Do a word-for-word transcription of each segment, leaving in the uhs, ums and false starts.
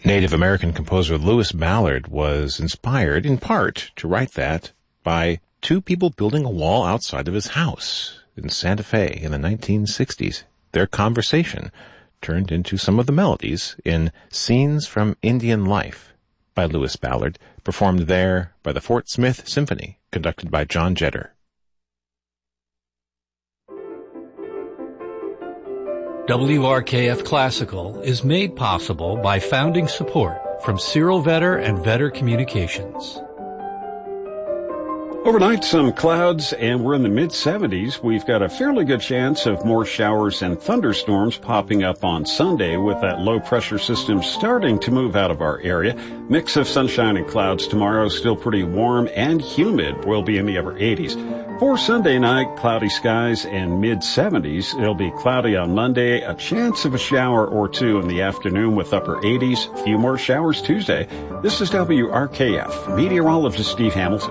Native American composer Lewis Ballard was inspired, in part, to write that by two people building a wall outside of his house in Santa Fe in the nineteen sixties. Their conversation turned into some of the melodies in Scenes from Indian Life by Lewis Ballard, performed there by the Fort Smith Symphony, conducted by John Jetter. W R K F Classical is made possible by founding support from Cyril Vetter and Vetter Communications. Overnight, some clouds, and we're in the mid seventies. We've got a fairly good chance of more showers and thunderstorms popping up on Sunday, with that low-pressure system starting to move out of our area. Mix of sunshine and clouds tomorrow, still pretty warm and humid. We'll be in the upper eighties. For Sunday night, cloudy skies and mid seventies. It'll be cloudy on Monday, a chance of a shower or two in the afternoon with upper eighties. A few more showers Tuesday. This is W R K F. Meteorologist Steve Hamilton.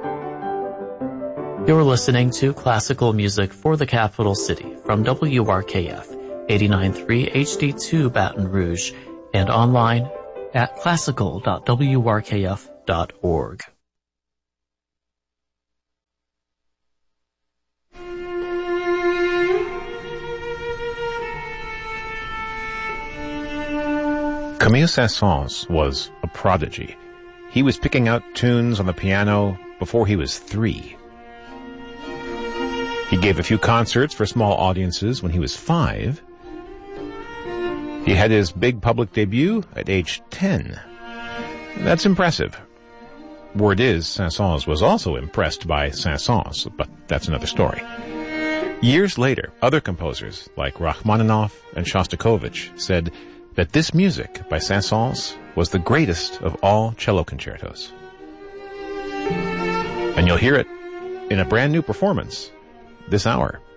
You're listening to classical music for the capital city from W R K F, eighty-nine point three H D two Baton Rouge, and online at classical dot w r k f dot org. Camille Saint-Saëns was a prodigy. He was picking out tunes on the piano before he was three. He gave a few concerts for small audiences when he was five. He had his big public debut at age ten. That's impressive. Word is, Saint-Saëns was also impressed by Saint-Saëns, but that's another story. Years later, other composers like Rachmaninoff and Shostakovich said that this music by Saint-Saëns was the greatest of all cello concertos. And you'll hear it in a brand new performance this hour.